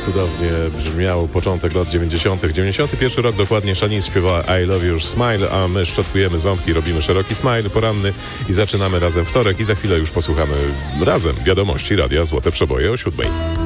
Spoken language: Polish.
cudownie brzmiał początek lat 90. 91 rok dokładnie. Shanice śpiewała I Love Your Smile, a my szczotkujemy ząbki, robimy szeroki smile poranny i zaczynamy razem wtorek i za chwilę już posłuchamy razem wiadomości Radia Złote Przeboje o 7.